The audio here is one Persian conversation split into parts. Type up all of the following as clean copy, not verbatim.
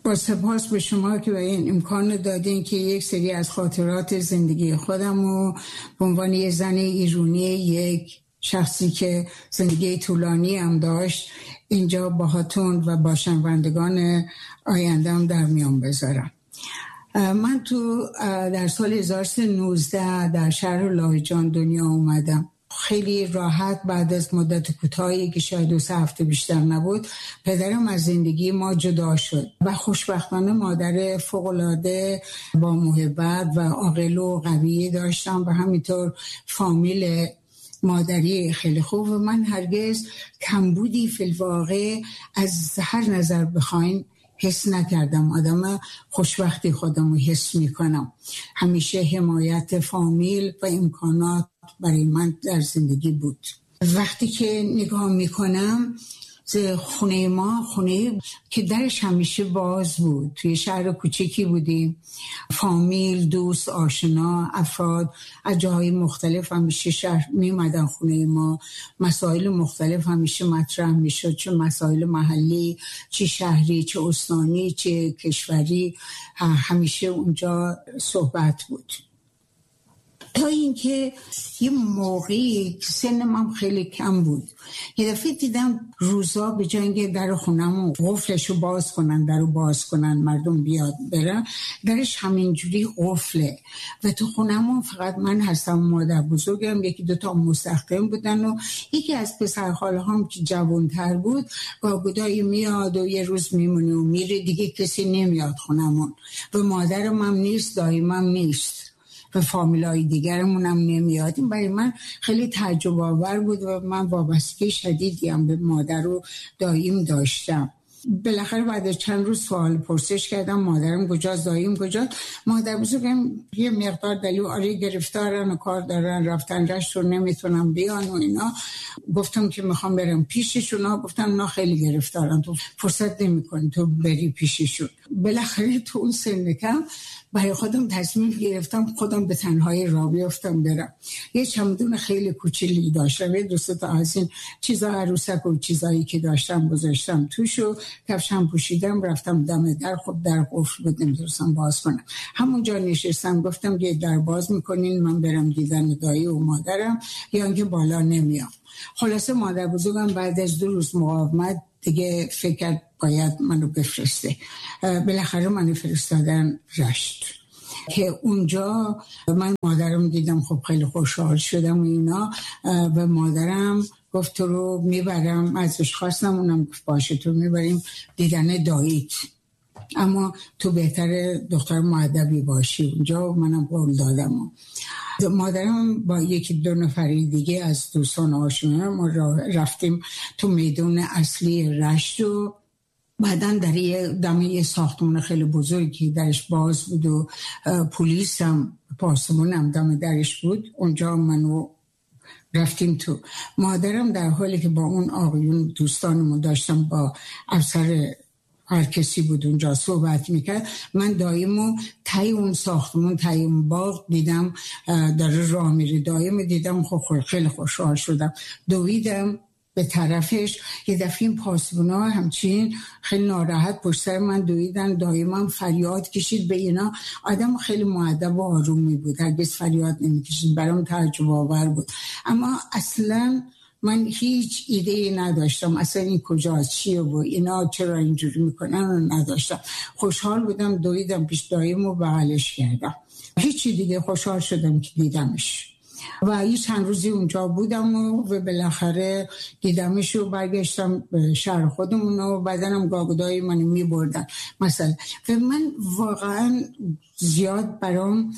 با سپاس به شما که به این امکان دادین که یک سری از خاطرات زندگی خودم رو به عنوان یه زن ایرانی، یک شخصی که زندگی طولانی هم داشت، اینجا باهاتون و با شنوندگان آینده‌ام در میان بذارم. من در سال 1319 در شهر لاهیجان دنیا اومدم. خیلی راحت بعد از مدت کوتاهی که شاید 2 هفته بیشتر نبود، پدرم از زندگی ما جدا شد و خوشبختانه مادر فوق‌العاده با محبت و عاقل و قوی داشتم و همینطور فامیل مادری خیلی خوب و من هرگز کمبودی فی الواقع از هر نظر بخواین حس نکردم. آدم خوشبختی خودم رو حس میکنم. همیشه حمایت فامیل و امکانات برای من در زندگی بود. وقتی که نگاه میکنم خونه ما، خونه که درش همیشه باز بود، توی شهر کوچکی بودیم، فامیل، دوست، آشنا، افراد از جاهای مختلف همیشه شهر میمدن خونه ما. مسائل مختلف همیشه مطرح میشد، چه مسائل محلی، چه شهری، چه استانی، چه کشوری، همیشه اونجا صحبت بود. تا اینکه یه موقعی سن من خیلی کم بود، یه دفعه دیدم روزا به جای اینکه در خونم قفلشو باز کنن مردم بیاد برن، درش همینجوری قفله و تو خونم فقط من هستم، مادر بزرگم، 1-2 تا مستخدم بودن و یکی از پسرخاله هم که جوانتر بود گاهی میاد و یه روز میمونه و میره، دیگه کسی نمیاد خونمون و مادرم هم نیست، دایمم نیست و فامیلای دیگرمون هم نمیادیم. برای من خیلی تعجب آور بود و من وابستگی شدیدی هم به مادر و دایم داشتم. بالاخره بعد از چند روز سوال پرسش کردم مادرم کجاست، دایم کجاست. مادر بزرگم یه مقدار دلیل آره گرفتارن و کار دارن، رفتن رشت رو نمیتونم بیان و اینا. گفتم که میخوام برم پیششون، گفتم نه خیلی گرفتارن، تو فرصت نمیکنی تو بری پیششون. بالاخره تو اون سن کم برای خودم تصمیم گرفتم خودم به تنهایی راه بیفتم برم. یه چمدون خیلی کوچیکی داشتم، یه 2 تا از این چیزا عروسک و چیزایی که داشتم گذاشتم توشو، کفشم پوشیدم رفتم دم در. خب در قفل بود، نمیتونستم باز کنم. همونجا نشستم گفتم یه در باز میکنین من برم دیدن دایی و مادرم یا اینکه بالا نمیام. خلاصه مادر بزرگم بعد از 2 روز مقاومت دیگه فکر باید منو بفرسته. بالاخره منو فرستادن رشت که اونجا من مادرم دیدم. خب خیلی خوشحال شدم و اینا و مادرم گفت تو رو میبرم، ازش خواستم، اونم گفت باشه تو میبریم دیدن داییت، اما تو بهتره دختر مؤدبی باشی اونجا. منم قول دادم. مادرم با 1-2 نفری دیگه از دوستان آشنا ما رفتیم تو میدون اصلی رشت و بعدن در یه ساختمان خیلی بزرگی درش باز بود و پلیس هم پاسمون هم دم درش بود. اونجا منو رفتیم تو. مادرم در حالی که با اون آقایون دوستانمون داشتم با افسر هر کسی بود اونجا صحبت میکرد، من دایمو تای اون ساختمون، تای اون باغ دیدم داره راه میره. دایمو دیدم خب خیلی خوشحال شدم، دویدم به طرفش. یه دفعه این پاسبونا همچین خیلی ناراحت پشت سر من دویدن. دایمم فریاد کشید به اینا. آدم خیلی مؤدب و آرومی بود، هرگز فریاد نمیکشید. برام تعجب آور بود. اما اصلا من هیچ ایده‌ای نداشتم اصلا این کجاست، چیه و اینا چرا اینجوری میکنن رو نداشتم. خوشحال بودم، دویدم پیش دایم و بغلش کردم. هیچی دیگه، خوشحال شدم که دیدمش و یه چند روزی اونجا بودم و بالاخره دیدمش و برگشتم به شهر خودمون و بعدنم گاگودایی منو میبردن مثلا. و من واقعا زیاد برام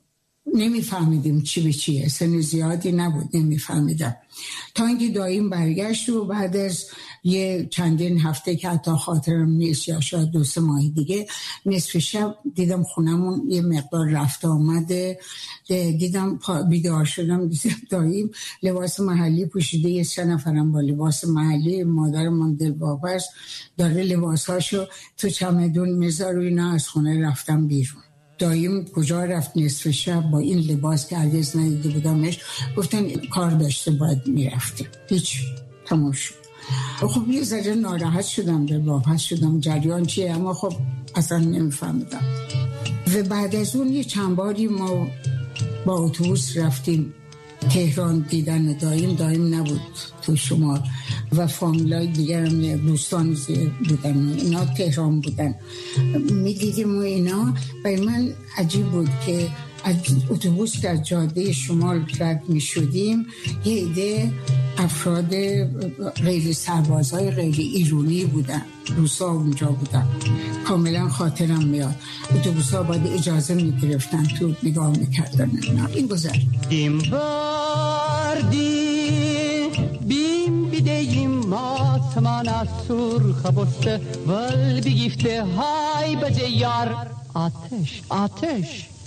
نمیفهمیدیم چی به چیه، سن زیادی نبود نمیفهمیدم، تا اینکه داییم برگشت و بعد از یه چندین هفته که حتی خاطرم نیست یا شاید 2-3 ماه دیگه، نصف شب دیدم خونمون یه مقدار رفته آمده. دیدم بیدار شدم دیدم داییم لباس محلی پوشیده، یه 3 نفرم با لباس محلی. مادرم دلواپس داره لباساشو تو چمدون میذاره و اینا. از خونه رفتم بیرون. دایم کجا رفت نصف شب با این لباس که هرگز ندیده بودمش؟ گفتن کار داشته باید میرفته. هیچ، تموم شد. خب یه ذره ناراحت شدم، به واقع شدم جریان چیه، اما خب اصلا نمیفهمیدم. و بعد از اون یه چند باری ما با اتوبوس رفتیم تهران دیدن دایم نبود تو شمال و فامیلای دیگر هم دوستان بودن، اینا تهران بودن، میدیدیم و اینا. برای من عجیب بود که از اتوبوس در جاده شمال رد می شدیم، یه عده افراد غیر سربازهای غیر ایرانی بودن، روسا اونجا بودن. کاملا خاطرم میاد اتوبوس ها باید اجازه می گرفتن تو نگاه میکردن. این گذر این باردی بیم بیدهیم ما سمان از سرخ بسته ول بگیفته های بجه یار آتش